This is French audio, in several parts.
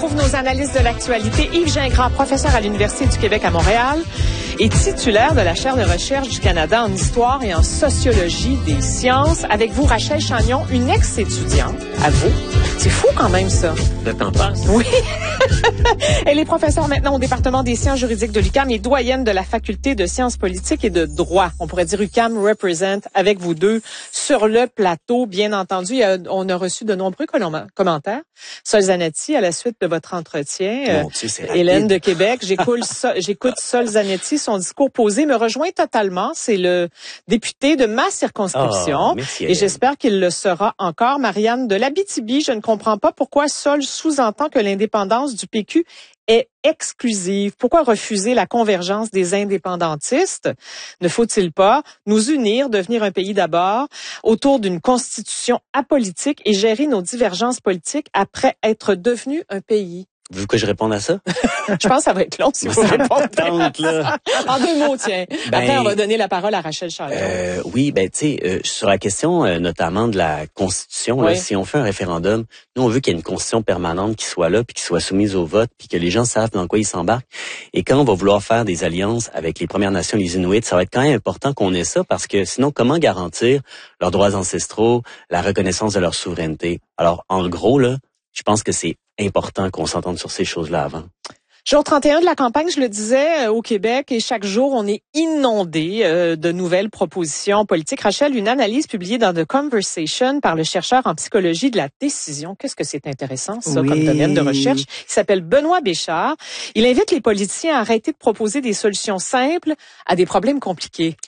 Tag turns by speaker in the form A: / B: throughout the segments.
A: retrouve nos analystes de l'actualité. Yves Gingras, professeur à l'Université du Québec à Montréal et titulaire de la chaire de recherche du Canada en histoire et en sociologie des sciences. Avec vous, Rachel Chagnon, une ex-étudiante. À vous. C'est fou quand même, ça.
B: Le temps passe.
A: Oui. Elle est professeure maintenant au département des sciences juridiques de l'UQAM et doyenne de la faculté de sciences politiques et de droit. On pourrait dire UQAM represent avec vous deux sur le plateau, bien entendu. On a reçu de nombreux commentaires. Sol Zanetti, à la suite de votre entretien.
B: Mon Dieu, c'est
A: Hélène de Québec. J'écoute Sol Zanetti. Son discours posé me rejoint totalement. C'est le député de ma circonscription.
B: Merci,
A: et j'espère qu'il le sera encore. Marianne de l'Abitibi, je ne comprends pas pourquoi Sol sous-entend que l'indépendance du PQ est exclusive. Pourquoi refuser la convergence des indépendantistes? Ne faut-il pas nous unir, devenir un pays d'abord, autour d'une constitution apolitique et gérer nos divergences politiques après être devenu un pays?
B: Vous voulez que je réponde à ça?
A: Je pense que ça va être long si vous répondez.
B: Là.
A: En 2 mots, tiens. Après, on va donner la parole à Rachel Chagnon.
B: Oui, tu sais, sur la question notamment de la Constitution,
A: oui.
B: Là, si on fait un référendum, nous, on veut qu'il y ait une Constitution permanente qui soit là, puis qui soit soumise au vote, puis que les gens savent dans quoi ils s'embarquent. Et quand on va vouloir faire des alliances avec les Premières Nations, les Inuits, ça va être quand même important qu'on ait ça, parce que sinon, comment garantir leurs droits ancestraux, la reconnaissance de leur souveraineté? Alors, en gros, là, je pense que c'est important qu'on s'entende sur ces choses-là avant.
A: Jour 31 de la campagne, je le disais, au Québec, et chaque jour, on est inondé de nouvelles propositions politiques. Rachel, une analyse publiée dans The Conversation par le chercheur en psychologie de la décision. Qu'est-ce que c'est intéressant, ça, comme domaine de recherche? Il s'appelle Benoît Béchard. Il invite les politiciens à arrêter de proposer des solutions simples à des problèmes compliqués.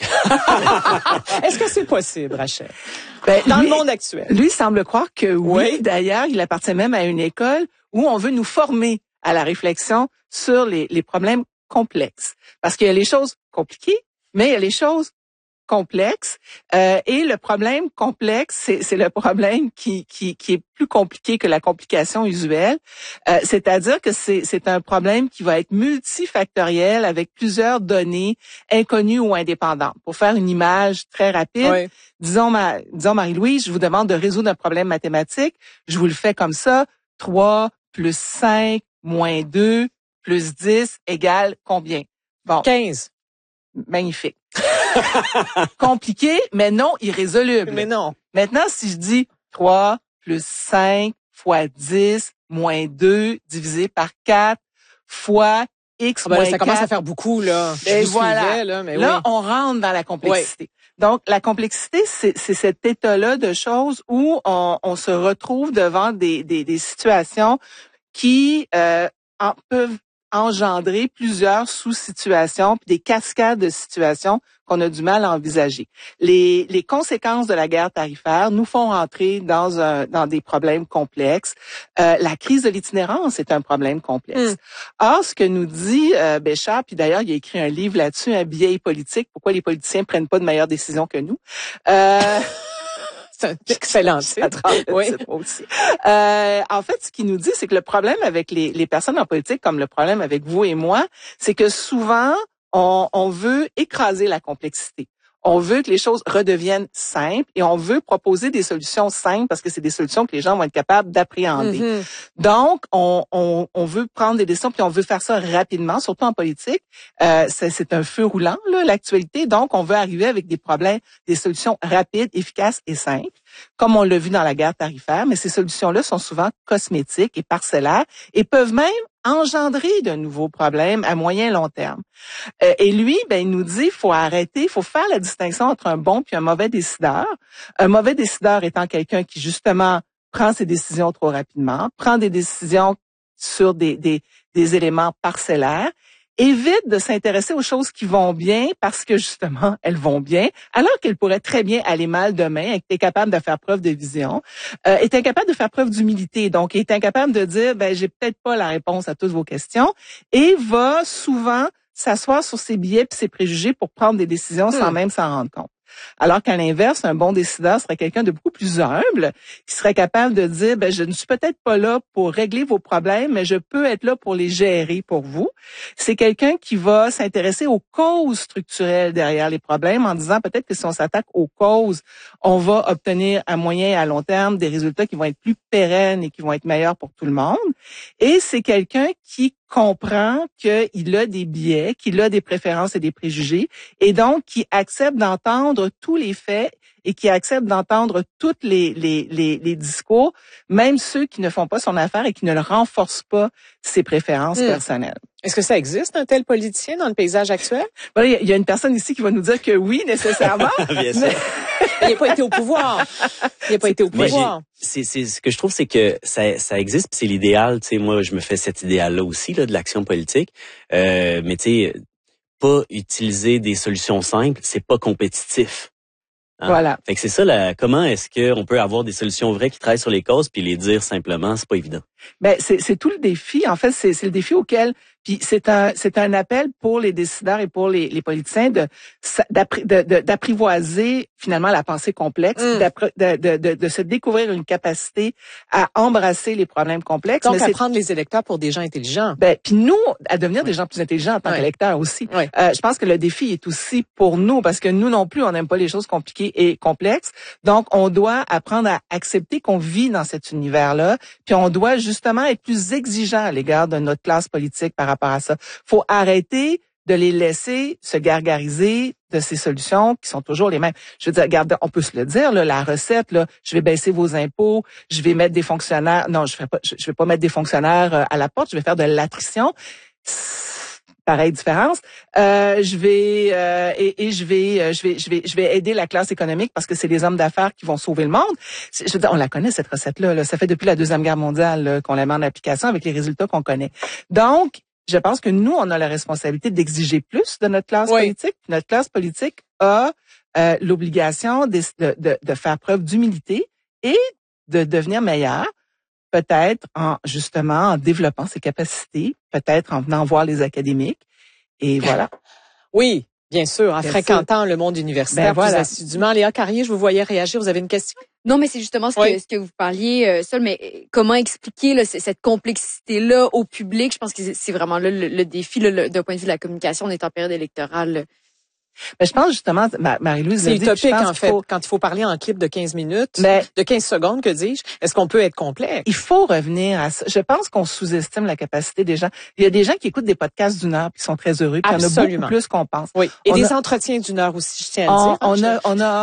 A: Est-ce que c'est possible, Rachel? Dans le monde actuel.
C: Lui semble croire que oui. D'ailleurs, il appartient même à une école où on veut nous former à la réflexion sur les problèmes complexes. Parce qu'il y a les choses compliquées, mais il y a les choses complexes. Et le problème complexe, c'est le problème qui est plus compliqué que la complication usuelle. C'est-à-dire que c'est un problème qui va être multifactoriel avec plusieurs données inconnues ou indépendantes. Pour faire une image très rapide, disons Marie-Louise, je vous demande de résoudre un problème mathématique. Je vous le fais comme ça. 3 plus 5 moins 2 plus 10 égale combien? Bon.
A: 15.
C: Magnifique. Compliqué, mais non irrésoluble.
A: Mais non.
C: Maintenant, si je dis 3 plus 5 fois 10 moins 2 divisé par 4 fois x moins 4.
A: Ça commence à faire beaucoup, là.
C: Et voilà.
A: Là,
C: on rentre dans la complexité. Oui. Donc, la complexité, c'est cet état-là de choses où on se retrouve devant des situations qui peuvent engendrer plusieurs sous-situations puis des cascades de situations qu'on a du mal à envisager. Les conséquences de la guerre tarifaire nous font rentrer dans des problèmes complexes. La crise de l'itinérance est un problème complexe. Or, ce que nous dit Béchard, puis d'ailleurs, il a écrit un livre là-dessus, Un biais politique, pourquoi les politiciens prennent pas de meilleures décisions que nous.
A: C'est un excellent titre.
C: Oui. Aussi. En fait, ce qu'il nous dit, c'est que le problème avec les personnes en politique, comme le problème avec vous et moi, c'est que souvent, on veut écraser la complexité. On veut que les choses redeviennent simples et on veut proposer des solutions simples parce que c'est des solutions que les gens vont être capables d'appréhender. Donc, on veut prendre des décisions puis on veut faire ça rapidement, surtout en politique. C'est un feu roulant, là, l'actualité. Donc, on veut arriver avec des solutions rapides, efficaces et simples, comme on l'a vu dans la guerre tarifaire. Mais ces solutions-là sont souvent cosmétiques et parcellaires et peuvent même engendrer de nouveaux problèmes à moyen et long terme. Et lui, il nous dit, faut arrêter, faut faire la distinction entre un bon puis un mauvais décideur. Un mauvais décideur étant quelqu'un qui, justement, prend ses décisions trop rapidement, prend des décisions sur des éléments parcellaires, évite de s'intéresser aux choses qui vont bien parce que, justement, elles vont bien, alors qu'elles pourraient très bien aller mal demain, est incapable de faire preuve de vision, est incapable de faire preuve d'humilité, donc est incapable de dire, j'ai peut-être pas la réponse à toutes vos questions, et va souvent s'asseoir sur ses biais et ses préjugés pour prendre des décisions sans même s'en rendre compte. Alors qu'à l'inverse, un bon décideur serait quelqu'un de beaucoup plus humble, qui serait capable de dire, ben, je ne suis peut-être pas là pour régler vos problèmes, mais je peux être là pour les gérer pour vous. C'est quelqu'un qui va s'intéresser aux causes structurelles derrière les problèmes en disant peut-être que si on s'attaque aux causes, on va obtenir à moyen et à long terme des résultats qui vont être plus pérennes et qui vont être meilleurs pour tout le monde. Et c'est quelqu'un qui comprend qu'il a des biais, qu'il a des préférences et des préjugés, et donc qui accepte d'entendre tous les faits et qui accepte d'entendre tous les discours, même ceux qui ne font pas son affaire et qui ne le renforcent pas ses préférences personnelles.
A: Est-ce que ça existe, un tel politicien, dans le paysage actuel?
C: Il y a une personne ici qui va nous dire que oui, nécessairement.
B: Bien sûr.
A: Il n'a pas été au pouvoir. Il n'a pas été au pouvoir.
B: C'est ce que je trouve, c'est que ça existe, puis c'est l'idéal. Tu sais, moi, je me fais cet idéal-là aussi, là, de l'action politique. Mais tu sais, pas utiliser des solutions simples, c'est pas compétitif. Hein?
C: Voilà.
B: Fait que c'est ça, comment est-ce qu'on peut avoir des solutions vraies qui travaillent sur les causes puis les dire simplement, c'est pas évident.
C: Ben, c'est tout le défi. En fait, c'est le défi auquel, puis c'est un appel pour les décideurs et pour les politiciens d'apprivoiser finalement la pensée complexe, de se découvrir une capacité à embrasser les problèmes complexes.
A: Donc, à prendre les électeurs pour des gens intelligents.
C: Ben, puis nous, à devenir des gens plus intelligents en tant qu'électeurs aussi. Je pense que le défi est aussi pour nous, parce que nous non plus, on n'aime pas les choses compliquées et complexes. Donc, on doit apprendre à accepter qu'on vit dans cet univers-là, puis on doit justement être plus exigeant à l'égard de notre classe politique par rapport à ça. Faut arrêter de les laisser se gargariser de ces solutions qui sont toujours les mêmes. Je veux dire, regarde, on peut se le dire, là, la recette, là, je vais baisser vos impôts, je vais mettre des fonctionnaires, non, je vais pas mettre des fonctionnaires à la porte, je vais faire de l'attrition. Pareille différence. Je vais aider la classe économique parce que c'est les hommes d'affaires qui vont sauver le monde. Je veux dire, on la connaît cette recette-là. Là. Ça fait depuis la Deuxième Guerre mondiale là, qu'on la met en application avec les résultats qu'on connaît. Donc, je pense que nous, on a la responsabilité d'exiger plus de notre classe politique. Notre classe politique a l'obligation de faire preuve d'humilité et de devenir meilleure. Peut-être en développant ses capacités, peut-être en venant voir les académiques. Et voilà.
A: Oui, bien sûr, en fréquentant le monde universitaire plus assidûment. Léa Carrier, je vous voyais réagir. Vous avez une question?
D: Non, mais c'est justement ce que vous parliez, Sol, mais comment expliquer là, cette complexité-là au public? Je pense que c'est vraiment là, le défi là, d'un point de vue de la communication. On est en période électorale. Là.
C: Ben, je pense justement, Marie-Louise
A: c'est utopique en fait, quand il faut parler en clip de 15 minutes, de 15 secondes, que dis-je, est-ce qu'on peut être complet?
C: Il faut revenir à ça. Je pense qu'on sous-estime la capacité des gens. Il y a des gens qui écoutent des podcasts d'1 heure puis qui sont très heureux, puis il y en a beaucoup plus qu'on pense.
A: Oui. Et des entretiens d'1 heure aussi, je tiens à dire.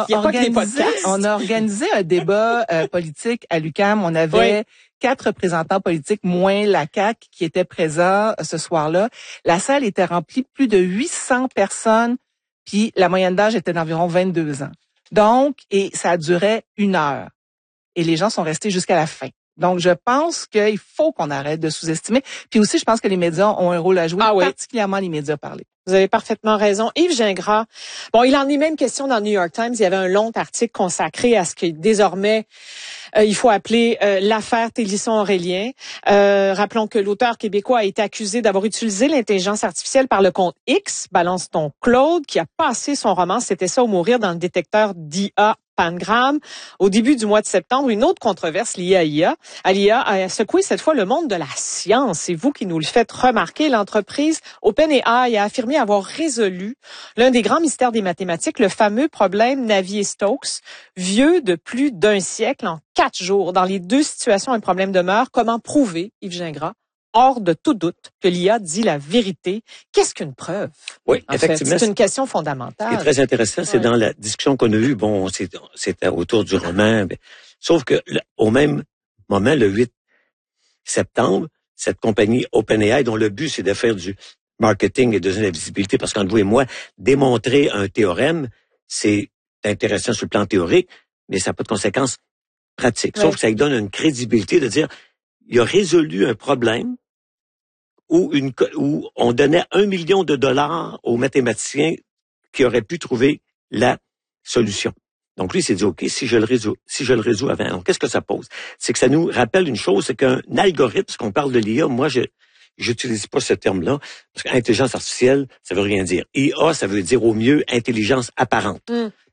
C: On a organisé un débat politique à l'UQAM. On avait 4 représentants politiques, moins la CAQ, qui étaient présents ce soir-là. La salle était remplie, plus de 800 personnes. Puis la moyenne d'âge était d'environ 22 ans. Donc, et ça durait 1 heure. Et les gens sont restés jusqu'à la fin. Donc, je pense qu'il faut qu'on arrête de sous-estimer. Puis aussi, je pense que les médias ont un rôle à jouer, particulièrement les médias parlés.
A: Vous avez parfaitement raison. Yves Gingras, bon, il en est même question dans le New York Times. Il y avait un long article consacré à ce que désormais, il faut appeler l'affaire Télisson-Aurélien. Rappelons que l'auteur québécois a été accusé d'avoir utilisé l'intelligence artificielle par le compte X, Balance ton Claude, qui a passé son roman C'était ça ou mourir dans le détecteur d'IA Pangram. Au début du mois de septembre, une autre controverse liée à l'IA a secoué cette fois le monde de la science. C'est vous qui nous le faites remarquer. L'entreprise OpenAI a affirmé avoir résolu l'un des grands mystères des mathématiques, le fameux problème Navier-Stokes, vieux de plus d'1 siècle, en 4 jours. Dans les 2 situations, un problème demeure. Comment prouver, Yves Gingras, hors de tout doute, que l'IA dit la vérité? Qu'est-ce qu'une preuve?
B: Oui, effectivement.
A: C'est une question fondamentale.
B: Ce qui est très intéressant, c'est dans la discussion qu'on a eue, bon, c'était autour du roman, sauf que au même moment, le 8 septembre, cette compagnie OpenAI, dont le but, c'est de faire du marketing et de donner la visibilité, parce qu'entre vous et moi, démontrer un théorème, c'est intéressant sur le plan théorique, mais ça n'a pas de conséquences pratiques. Sauf que ça lui donne une crédibilité de dire, il a résolu un problème où on donnait $1 million aux mathématiciens qui auraient pu trouver la solution. Donc lui, il s'est dit, OK, si je le résous avant. Donc, qu'est-ce que ça pose? C'est que ça nous rappelle une chose, c'est qu'un algorithme, parce qu'on parle de l'IA, moi, j'utilise pas ce terme-là, parce qu'intelligence artificielle, ça veut rien dire. IA, ça veut dire au mieux intelligence apparente.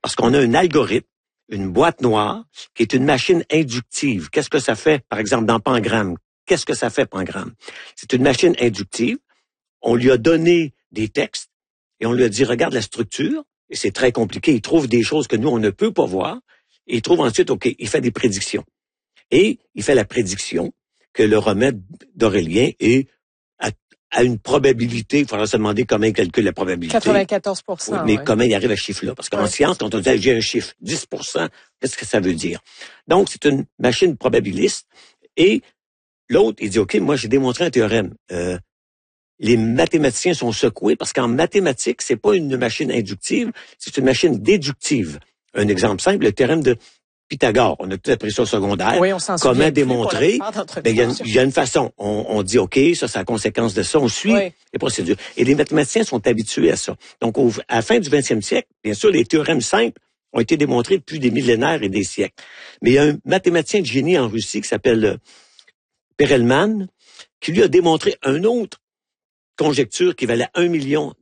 E: Parce qu'on a un algorithme, une boîte noire, qui est une machine inductive. Qu'est-ce que ça fait, par exemple, dans Pangram? Qu'est-ce que ça fait, Pangram? C'est une machine inductive. On lui a donné des textes et on lui a dit, regarde la structure. Et c'est très compliqué. Il trouve des choses que nous, on ne peut pas voir. Et il trouve ensuite, OK, il fait des prédictions. Et il fait la prédiction que le remède d'Aurélien est à une probabilité, il faudra se demander comment il calcule la probabilité.
A: 94%.
E: Oui, mais comment il arrive à ce chiffre-là? Parce qu'en science, quand on dit j'ai un chiffre, 10%, qu'est-ce que ça veut dire? Donc, c'est une machine probabiliste. Et l'autre, il dit, OK, moi, j'ai démontré un théorème. Les mathématiciens sont secoués parce qu'en mathématiques, c'est pas une machine inductive, c'est une machine déductive. Un exemple simple, le théorème de Pythagore. On a tout appris ça au secondaire.
A: Oui, on s'en souvient.
E: Comment démontrer? Il y a une façon. On dit, OK, ça, c'est la conséquence de ça. On suit les procédures. Et les mathématiciens sont habitués à ça. Donc, à la fin du 20e siècle, bien sûr, les théorèmes simples ont été démontrés depuis des millénaires et des siècles. Mais il y a un mathématicien de génie en Russie qui s'appelle Perelman, qui lui a démontré un autre conjecture qui valait $1 million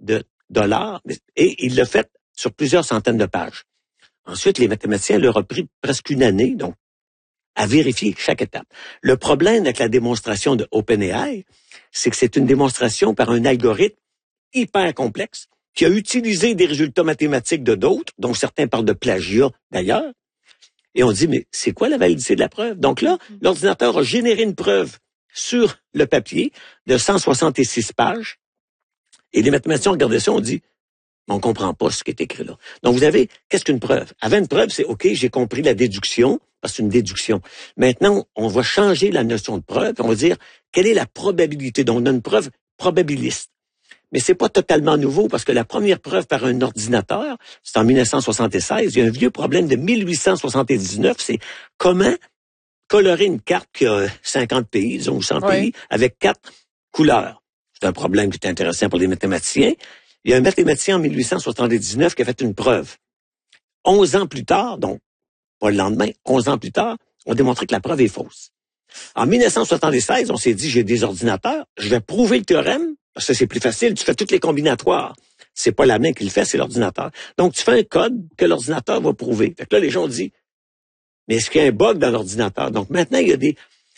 E: et il l'a fait sur plusieurs centaines de pages. Ensuite, les mathématiciens leur ont pris presque une année, donc, à vérifier chaque étape. Le problème avec la démonstration de OpenAI, c'est que c'est une démonstration par un algorithme hyper complexe qui a utilisé des résultats mathématiques de d'autres, dont certains parlent de plagiat d'ailleurs. Et on dit, mais c'est quoi la validité de la preuve? Donc là, l'ordinateur a généré une preuve sur le papier de 166 pages. Et les mathématiciens ont regardé ça, on dit, on comprend pas ce qui est écrit là. Donc, vous avez, qu'est-ce qu'une preuve? Avant une preuve, c'est, OK, j'ai compris la déduction, parce que c'est une déduction. Maintenant, on va changer la notion de preuve, on va dire, quelle est la probabilité? Donc, on a une preuve probabiliste. Mais c'est pas totalement nouveau, parce que la première preuve par un ordinateur, c'est en 1976. Il y a un vieux problème de 1879, c'est comment colorer une carte qui a 50 pays, disons, ou 100 pays, avec 4 couleurs. C'est un problème qui est intéressant pour les mathématiciens. Il y a un mathématicien en 1879 qui a fait une preuve. 11 ans plus tard, donc pas le lendemain, 11 ans plus tard, on démontrait que la preuve est fausse. En 1976, on s'est dit, j'ai des ordinateurs, je vais prouver le théorème, parce que c'est plus facile, tu fais toutes les combinatoires. C'est pas la main qui le fait, c'est l'ordinateur. Donc, tu fais un code que l'ordinateur va prouver. Fait que là, les gens ont dit, mais est-ce qu'il y a un bug dans l'ordinateur? Donc, maintenant, il y a des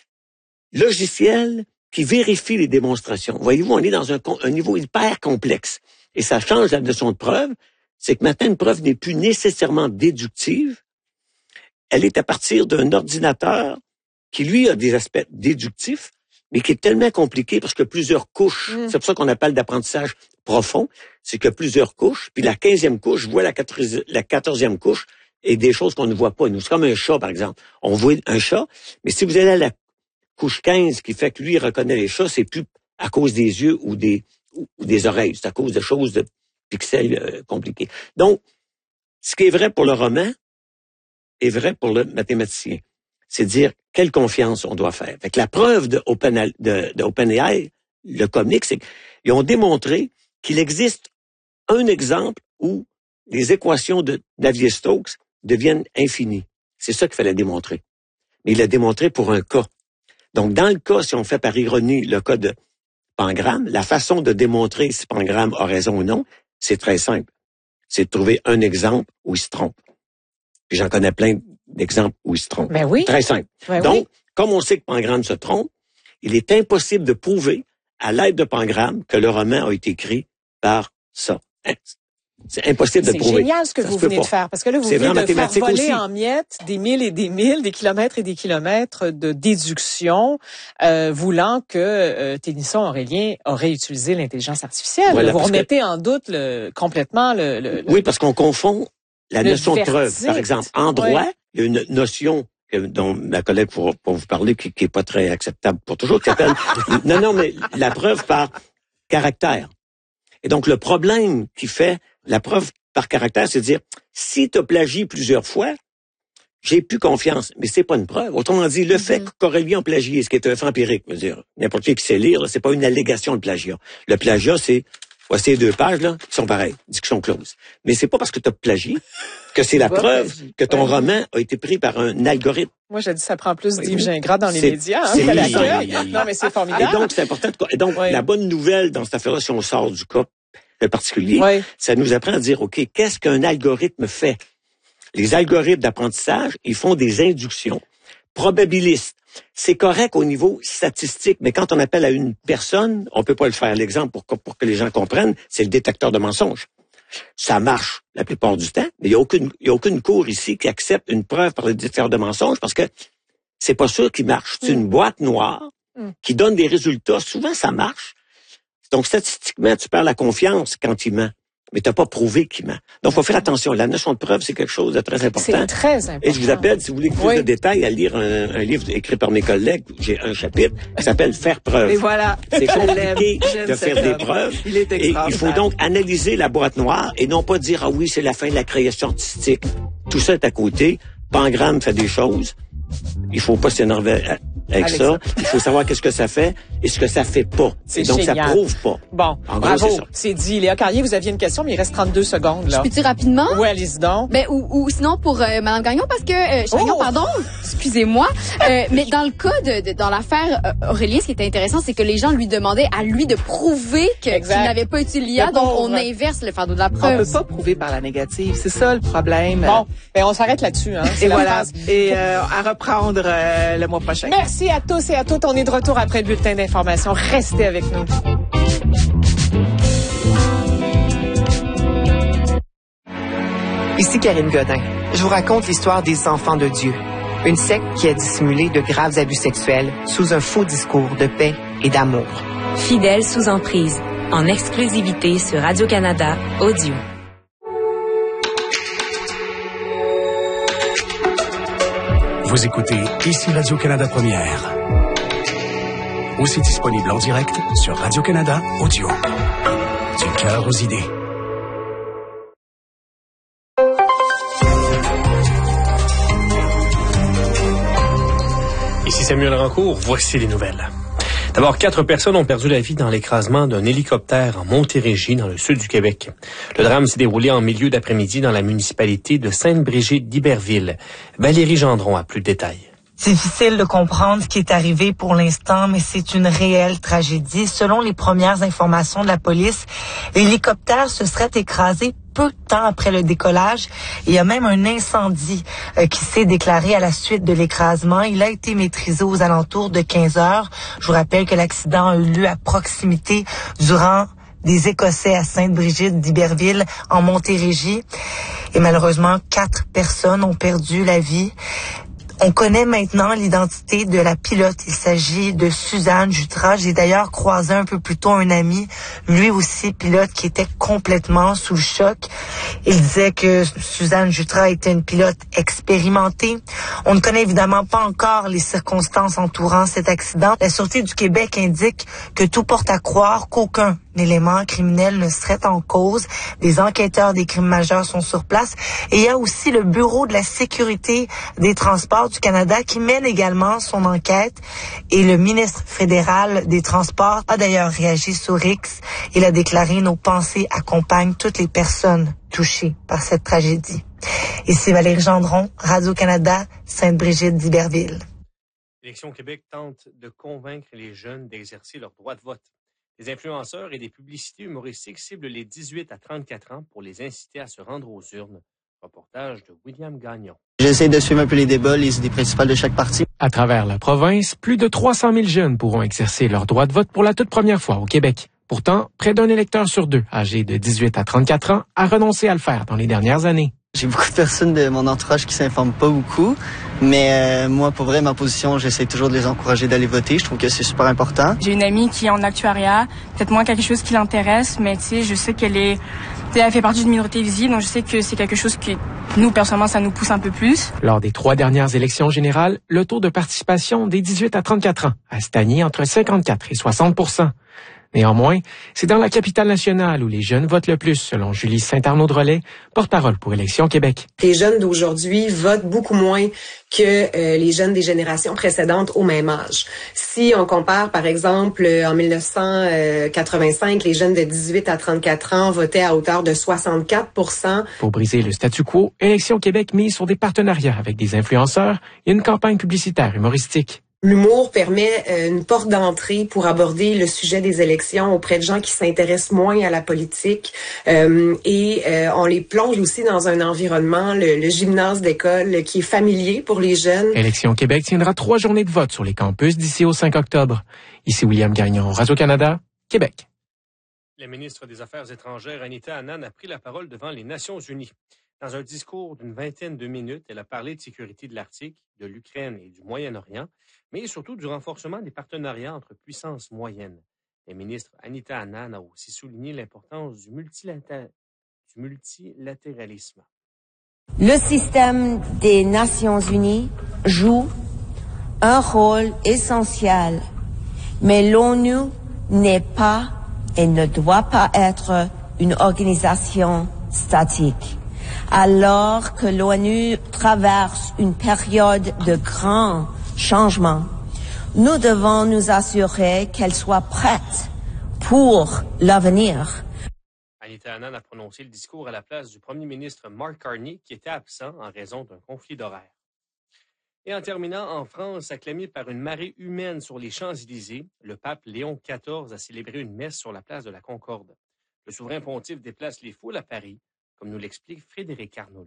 E: logiciels qui vérifient les démonstrations. Voyez-vous, on est dans un niveau hyper complexe. Et ça change la notion de preuve. C'est que maintenant, une preuve n'est plus nécessairement déductive. Elle est à partir d'un ordinateur qui, lui, a des aspects déductifs, mais qui est tellement compliqué parce qu'il y a plusieurs couches. C'est pour ça qu'on appelle d'apprentissage profond. C'est qu'il y a plusieurs couches. Puis la 15e couche voit la 14e couche et des choses qu'on ne voit pas. Nous, c'est comme un chat, par exemple. On voit un chat, mais si vous allez à la couche 15 qui fait que lui, il reconnaît les chats, c'est plus à cause des yeux ou des oreilles. C'est à cause de choses de pixels compliqués. Donc, ce qui est vrai pour le roman est vrai pour le mathématicien. C'est dire quelle confiance on doit faire. Fait que la preuve de OpenAI, le comique, c'est qu'ils ont démontré qu'il existe un exemple où les équations de Navier-Stokes deviennent infinies. C'est ça qu'il fallait démontrer. Mais il l'a démontré pour un cas. Donc, dans le cas, si on fait par ironie le cas de Pangram, la façon de démontrer si Pangram a raison ou non, c'est très simple. C'est de trouver un exemple où il se trompe. Puis j'en connais plein d'exemples où il se trompe.
A: Ben oui.
E: Très simple.
A: Ben
E: donc, comme on sait que Pangram se trompe, il est impossible de prouver, à l'aide de Pangram, que le roman a été écrit par ça. C'est impossible de prouver.
A: C'est génial ce que vous venez de faire, parce que là, vous venez de faire voler
E: aussi
A: en miettes des milles et des milles, des kilomètres et des kilomètres de déduction, voulant que Tennyson Aurélien aurait utilisé l'intelligence artificielle. Voilà, vous remettez en doute complètement
E: Oui, parce qu'on confond la notion de preuve. Par exemple, en droit, il y a une notion dont ma collègue pour vous parler qui est pas très acceptable pour toujours, qui s'appelle non, mais la preuve par caractère. Et donc, le problème qui fait la preuve par caractère, c'est de dire, si tu as plagié plusieurs fois, j'ai plus confiance. Mais c'est pas une preuve. Autrement dit, le fait qu'Aurélien a plagié, ce qui est un fait empirique, je veux dire, n'importe qui sait lire, c'est pas une allégation de plagiat. Le plagiat, c'est, voici les 2 pages, là, qui sont pareilles, discussion close. Mais c'est pas parce que tu as plagié que c'est la preuve que ton roman a été pris par un algorithme.
A: Moi, j'ai dit, ça prend plus d'Yves Gingras dans les médias. Non, mais c'est formidable.
E: Et donc, c'est important. Et donc, la bonne nouvelle dans cette affaire-là, si on sort du cas particulier, ça nous apprend à dire, OK, qu'est-ce qu'un algorithme fait? Les algorithmes d'apprentissage, ils font des inductions probabilistes. C'est correct au niveau statistique, mais quand on appelle à une personne, on peut pas le faire. L'exemple pour que les gens comprennent, c'est le détecteur de mensonges. Ça marche la plupart du temps, mais il y a aucune cour ici qui accepte une preuve par le détecteur de mensonges parce que c'est pas sûr qu'il marche. C'est une boîte noire qui donne des résultats. Souvent, ça marche. Donc, statistiquement, tu perds la confiance quand il ment. Mais tu n'as pas prouvé qu'il ment. Donc, il faut faire attention. La notion de preuve, c'est quelque chose de très important.
A: C'est très important.
E: Et je vous appelle, si vous voulez plus de détails, à lire un livre écrit par mes collègues. J'ai un chapitre qui s'appelle « Faire preuve ».
C: Et voilà.
E: C'est compliqué de faire des preuves.
C: Il est extraordinaire.
E: Et il faut donc analyser la boîte noire et non pas dire « Ah oui, c'est la fin de la création artistique ». Tout ça est à côté. Pangramme fait des choses. Il faut pas s'énerver avec ça. Il faut savoir qu'est-ce que ça fait et ce que ça fait pas. Et donc,
A: génial.
E: ça prouve pas.
A: Bon,
E: en
A: bravo.
E: gros,
A: c'est dit. Léa Carrier, vous aviez une question, mais il reste 32 secondes, là.
D: Je peux-tu rapidement?
A: Oui, allez-y donc.
D: Ben, ou sinon pour Mme Gagnon, parce que, Gagnon, pardon, excusez-moi, mais dans le cas dans l'affaire Aurélien, ce qui était intéressant, c'est que les gens lui demandaient à lui de prouver qu'il n'avait pas utilisé l'IA, donc on inverse le fardeau de la preuve.
C: On peut pas prouver par la négative, c'est ça le problème.
A: Bon, ben on s'arrête là-dessus. Hein,
C: et voilà, et à reprendre le mois prochain.
A: Merci à tous et à toutes. On est de retour après le bulletin d'information. Restez avec nous.
F: Ici Karine Godin. Je vous raconte l'histoire des enfants de Dieu. Une secte qui a dissimulé de graves abus sexuels sous un faux discours de paix et d'amour.
G: Fidèles sous emprise, en exclusivité sur Radio-Canada Audio.
H: Vous écoutez ici Radio-Canada Première. Aussi disponible en direct sur Radio-Canada Audio. Du cœur aux idées.
I: Ici Samuel Rancourt, voici les nouvelles. D'abord, 4 personnes ont perdu la vie dans l'écrasement d'un hélicoptère en Montérégie, dans le sud du Québec. Le drame s'est déroulé en milieu d'après-midi dans la municipalité de Sainte-Brigitte d'Iberville. Valérie Gendron a plus de détails.
J: C'est difficile de comprendre ce qui est arrivé pour l'instant, mais c'est une réelle tragédie. Selon les premières informations de la police, l'hélicoptère se serait écrasé peu de temps après le décollage. Il y a même un incendie qui s'est déclaré à la suite de l'écrasement. Il a été maîtrisé aux alentours de 15 heures. Je vous rappelle que l'accident a eu lieu à proximité du rang des Écossais à Sainte-Brigitte d'Iberville en Montérégie. Et malheureusement, 4 personnes ont perdu la vie. On connaît maintenant l'identité de la pilote. Il s'agit de Suzanne Jutras. J'ai d'ailleurs croisé un peu plus tôt un ami, lui aussi pilote, qui était complètement sous le choc. Il disait que Suzanne Jutras était une pilote expérimentée. On ne connaît évidemment pas encore les circonstances entourant cet accident. La Sûreté du Québec indique que tout porte à croire qu'aucun élément criminel ne serait en cause. Des enquêteurs des crimes majeurs sont sur place. Et il y a aussi le Bureau de la sécurité des transports du Canada qui mène également son enquête. Et le ministre fédéral des Transports a d'ailleurs réagi sur X. Il a déclaré « Nos pensées accompagnent toutes les personnes touchées par cette tragédie ». Ici Valérie Gendron, Radio-Canada, Sainte-Brigitte d'Iberville.
I: Élection Québec tente de convaincre les jeunes d'exercer leur droit de vote. Les influenceurs et des publicités humoristiques ciblent les 18 à 34 ans pour les inciter à se rendre aux urnes. Reportage de William Gagnon.
K: J'essaie de suivre un peu les débats, les idées principales de chaque parti.
L: À travers la province, plus de 300 000 jeunes pourront exercer leur droit de vote pour la toute première fois au Québec. Pourtant, près d'un électeur sur 2, âgé de 18 à 34 ans, a renoncé à le faire dans les dernières années.
K: J'ai beaucoup de personnes de mon entourage qui s'informent pas beaucoup, mais moi, pour vrai, ma position, j'essaie toujours de les encourager d'aller voter. Je trouve que c'est super important.
M: J'ai une amie qui est en actuariat, peut-être moins quelque chose qui l'intéresse, mais tu sais, je sais elle fait partie d'une minorité visible, donc je sais que c'est quelque chose qui, nous, personnellement, ça nous pousse un peu plus.
L: Lors des 3 dernières élections générales, le taux de participation des 18 à 34 ans a stagné entre 54 et 60 %. Néanmoins, c'est dans la capitale nationale où les jeunes votent le plus, selon Julie Saint-Arnaud-de-Relais, porte-parole pour Élections Québec.
N: Les jeunes d'aujourd'hui votent beaucoup moins que les jeunes des générations précédentes au même âge. Si on compare, par exemple, en 1985, les jeunes de 18 à 34 ans votaient à hauteur de 64 %.
L: Pour briser le statu quo, Élections Québec mise sur des partenariats avec des influenceurs et une campagne publicitaire humoristique.
N: L'humour permet une porte d'entrée pour aborder le sujet des élections auprès de gens qui s'intéressent moins à la politique et on les plonge aussi dans un environnement, le gymnase d'école, qui est familier pour les jeunes.
L: Élections Québec tiendra 3 journées de vote sur les campus d'ici au 5 octobre. Ici William Gagnon, Radio-Canada, Québec.
I: La ministre des Affaires étrangères, Anita Anand, a pris la parole devant les Nations unies. Dans un discours d'une vingtaine de minutes, elle a parlé de sécurité de l'Arctique, de l'Ukraine et du Moyen-Orient, mais surtout du renforcement des partenariats entre puissances moyennes. La ministre Anita Anand a aussi souligné l'importance du multilatéralisme.
O: Le système des Nations unies joue un rôle essentiel, mais l'ONU n'est pas et ne doit pas être une organisation statique. Alors que l'ONU traverse une période de grands changements, nous devons nous assurer qu'elle soit prête pour l'avenir.
I: Anita Anand a prononcé le discours à la place du premier ministre Mark Carney, qui était absent en raison d'un conflit d'horaire. Et en terminant, en France, acclamé par une marée humaine sur les Champs-Élysées, le pape Léon XIV a célébré une messe sur la place de la Concorde. Le souverain pontife déplace les foules à Paris, comme nous l'explique Frédéric Arnould.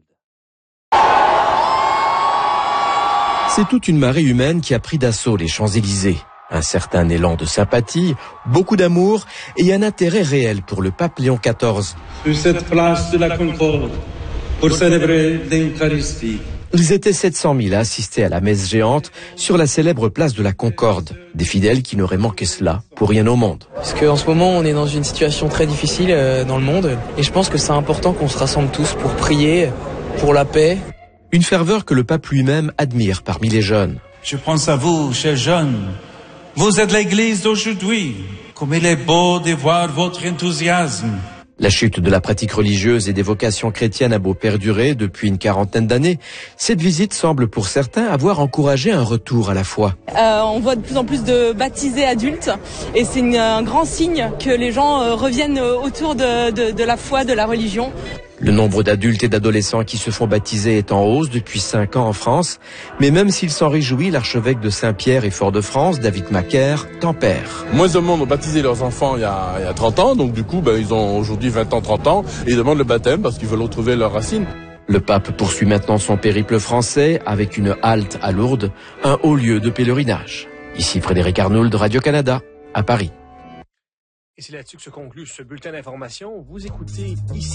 P: C'est toute une marée humaine qui a pris d'assaut les Champs-Élysées. Un certain élan de sympathie, beaucoup d'amour et un intérêt réel pour le pape Léon XIV.
Q: Sur cette place de la Concorde, pour célébrer l'Eucharistie.
P: Ils étaient 700 000 à assister à la messe géante sur la célèbre place de la Concorde. Des fidèles qui n'auraient manqué cela pour rien au monde.
R: Parce qu'en ce moment, on est dans une situation très difficile dans le monde. Et je pense que c'est important qu'on se rassemble tous pour prier pour la paix.
P: Une ferveur que le pape lui-même admire parmi les jeunes.
Q: Je pense à vous, chers jeunes. Vous êtes l'Église d'aujourd'hui. Comme il est beau de voir votre enthousiasme.
P: La chute de la pratique religieuse et des vocations chrétiennes a beau perdurer depuis une quarantaine d'années, cette visite semble pour certains avoir encouragé un retour à la foi.
S: On voit de plus en plus de baptisés adultes et c'est un grand signe que les gens reviennent autour de la foi, de la religion.
P: Le nombre d'adultes et d'adolescents qui se font baptiser est en hausse depuis 5 ans en France, mais même s'il s'en réjouit, l'archevêque de Saint-Pierre et Fort-de-France, David Macaire, tempère.
T: Moins de monde ont baptisé leurs enfants il y a 30 ans, donc du coup, ils ont aujourd'hui 20 ans, 30 ans, et ils demandent le baptême parce qu'ils veulent retrouver leurs racines.
P: Le pape poursuit maintenant son périple français avec une halte à Lourdes, un haut lieu de pèlerinage. Ici Frédéric Arnould, Radio-Canada, à Paris.
I: Et c'est là-dessus que se conclut ce bulletin d'information. Vous écoutez ici